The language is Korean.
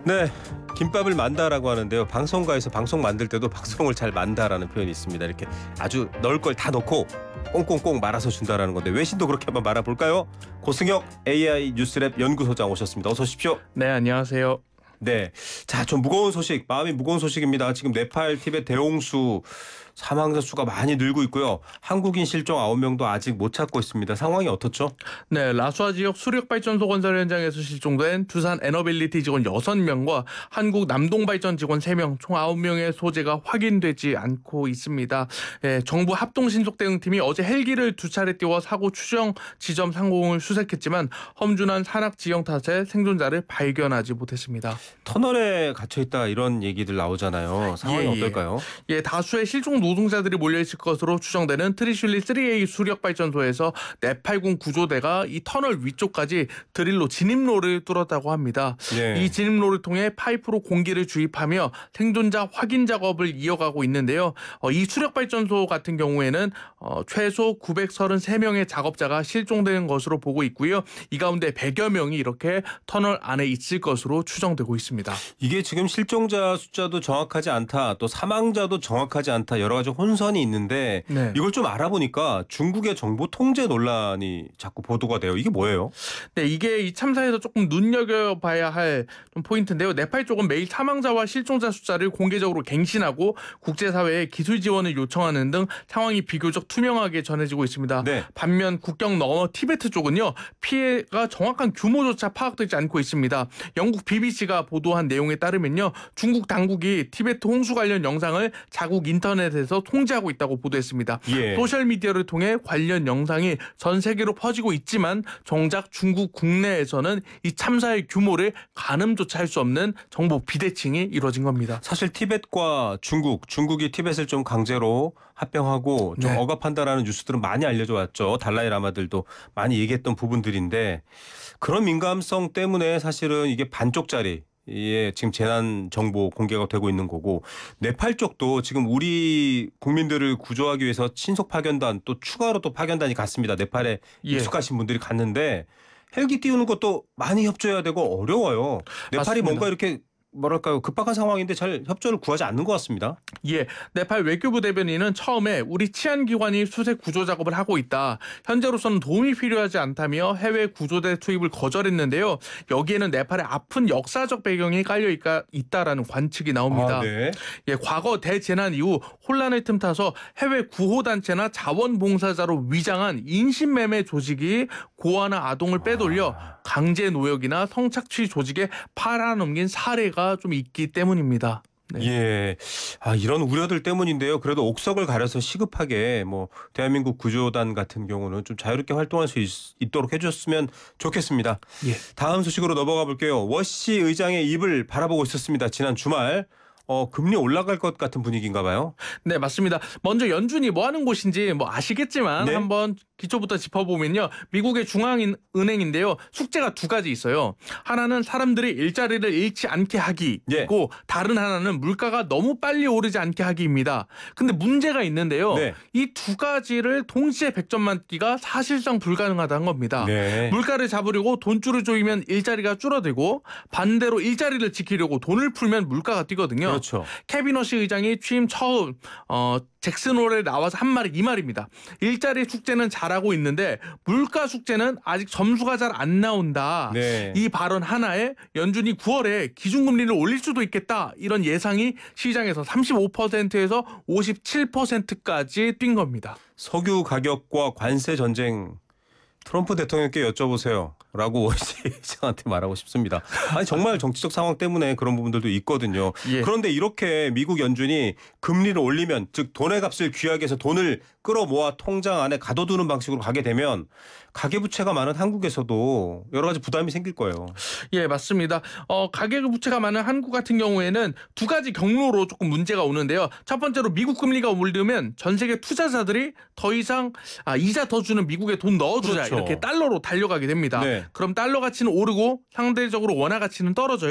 네, 김밥을 만다라고 하는데요. 방송가에서 방송 만들 때도 방송을 잘 만다라는 표현이 있습니다. 이렇게 아주 넣을 걸 다 넣고 꽁꽁꽁 말아서 준다라는 건데 외신도 그렇게 한번 말아볼까요? 고승혁 AI 뉴스랩 연구소장 오셨습니다. 어서 오십시오. 네, 안녕하세요. 네, 자, 좀 무거운 소식, 마음이 무거운 소식입니다. 지금 네팔, 티벳 대홍수 사망자 수가 많이 늘고 있고요. 한국인 실종 9명도 아직 못 찾고 있습니다. 상황이 어떻죠? 네, 라수아 지역 수력발전소 건설 현장에서 실종된 두산 에너빌리티 직원 6명과 한국 남동발전 직원 3명, 총 9명의 소재가 확인되지 않고 있습니다. 정부 합동신속대응팀이 어제 헬기를 2차례 띄워 사고 추정 지점 상공을 수색했지만 험준한 산악 지형 탓에 생존자를 발견하지 못했습니다. 터널에 갇혀있다 이런 얘기들 나오잖아요. 상황이 어떨까요? 다수의 실종 노동자들이 몰려있을 것으로 추정되는 트리슐리 3A 수력발전소에서 네팔군 구조대가 이 터널 위쪽까지 드릴로 진입로를 뚫었다고 합니다. 네. 이 진입로를 통해 파이프로 공기를 주입하며 생존자 확인 작업을 이어가고 있는데요. 이 수력발전소 같은 경우에는 최소 933명의 작업자가 실종된 것으로 보고 있고요. 이 가운데 100여 명이 이렇게 터널 안에 있을 것으로 추정되고 있습니다. 이게 지금 실종자 숫자도 정확하지 않다, 또 사망자도 정확하지 않다, 여러 가지 혼선이 있는데 네. 이걸 좀 알아보니까 중국의 정보 통제 논란이 자꾸 보도가 돼요. 이게 뭐예요? 네, 이게 이 참사에서 조금 눈여겨봐야 할 좀 포인트인데요. 네팔 쪽은 매일 사망자와 실종자 숫자를 공개적으로 갱신하고 국제사회에 기술 지원을 요청하는 등 상황이 비교적 투명하게 전해지고 있습니다. 네. 반면 국경 너머 티베트 쪽은요, 피해가 정확한 규모조차 파악되지 않고 있습니다. 영국 BBC가 보도한 내용에 따르면요, 중국 당국이 티베트 홍수 관련 영상을 자국 인터넷에서 통제하고 있다고 보도했습니다. 예. 소셜미디어를 통해 관련 영상이 전 세계로 퍼지고 있지만 정작 중국 국내에서는 이 참사의 규모를 가늠조차 할 수 없는 정보 비대칭이 이루어진 겁니다. 사실 티벳과 중국이 티벳을 좀 강제로 합병하고 좀 네. 억압한다라는 뉴스들은 많이 알려져 왔죠. 달라이 라마들도 많이 얘기했던 부분들인데 그런 민감성 때문에 사실은 이게 반쪽짜리 지금 재난 정보 공개가 되고 있는 거고, 네팔 쪽도 지금 우리 국민들을 구조하기 위해서 신속 파견단, 또 추가로 또 파견단이 갔습니다. 네팔에 익숙하신 분들이 갔는데 헬기 띄우는 것도 많이 협조해야 되고 어려워요. 네팔이 맞습니다. 뭔가 이렇게 뭐랄까요, 급박한 상황인데 잘 협조를 구하지 않는 것 같습니다. 네팔 외교부 대변인은 처음에 우리 치안기관이 수색 구조 작업을 하고 있다. 현재로서는 도움이 필요하지 않다며 해외 구조대 투입을 거절했는데요. 여기에는 네팔의 아픈 역사적 배경이 깔려 있다라는 관측이 나옵니다. 네. 과거 대재난 이후 혼란을 틈타서 해외 구호단체나 자원봉사자로 위장한 인신매매 조직이 고아나 아동을 빼돌려 강제 노역이나 성착취 조직에 팔아넘긴 사례가 좀 있기 때문입니다. 네. 예. 이런 우려들 때문인데요. 그래도 옥석을 가려서 시급하게 대한민국 구조단 같은 경우는 좀 자유롭게 활동할 수 있도록 해주셨으면 좋겠습니다. 다음 소식으로 넘어가 볼게요. 워시 의장의 입을 바라보고 있었습니다. 지난 주말. 금리 올라갈 것 같은 분위기인가 봐요. 네, 맞습니다. 먼저 연준이 뭐 하는 곳인지 아시겠지만 네. 한번 기초부터 짚어보면요. 미국의 중앙은행인데요. 숙제가 2가지 있어요. 하나는 사람들이 일자리를 잃지 않게 하기고 다른 하나는 물가가 너무 빨리 오르지 않게 하기입니다. 근데 문제가 있는데요. 네. 이 2가지를 동시에 100점 맞기가 사실상 불가능하다는 겁니다. 네. 물가를 잡으려고 돈줄을 조이면 일자리가 줄어들고 반대로 일자리를 지키려고 돈을 풀면 물가가 뛰거든요. 그렇죠. 케빈 허시 의장이 취임 처음 잭슨홀에 나와서 한 말이 이 말입니다. 일자리 숙제는 잘하고 있는데 물가 숙제는 아직 점수가 잘 안 나온다. 네. 이 발언 하나에 연준이 9월에 기준금리를 올릴 수도 있겠다. 이런 예상이 시장에서 35%에서 57%까지 뛴 겁니다. 석유 가격과 관세 전쟁, 트럼프 대통령께 여쭤보세요 라고 워시 의장한테 말하고 싶습니다. 정말 정치적 상황 때문에 그런 부분들도 있거든요. 그런데 이렇게 미국 연준이 금리를 올리면, 즉 돈의 값을 귀하게 해서 돈을 끌어모아 통장 안에 가둬두는 방식으로 가게 되면 가계부채가 많은 한국에서도 여러 가지 부담이 생길 거예요. 맞습니다. 가계부채가 많은 한국 같은 경우에는 2가지 경로로 조금 문제가 오는데요. 첫 번째로 미국 금리가 오르면 전 세계 투자자들이 더 이상 이자 더 주는 미국에 돈 넣어주자, 그렇죠. 이렇게 달러로 달려가게 됩니다. 네. 그럼 달러 가치는 오르고 상대적으로 원화 가치는 떨어져요.